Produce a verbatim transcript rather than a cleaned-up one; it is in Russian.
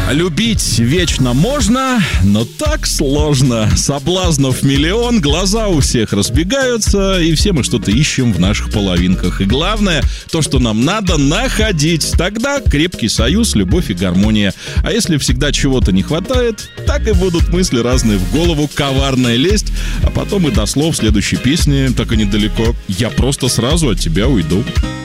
Любить вечно можно, но так сложно. Соблазнов миллион, глаза у всех разбегаются, и все мы что-то ищем в наших половинках. И главное, то, что нам надо находить. Тогда крепкий союз, любовь и гармония. А если всегда чего-то не хватает, так и будут мысли разные в голову, коварная лесть. А потом и до слов следующей песни, так и недалеко. Я просто сразу от тебя уйду.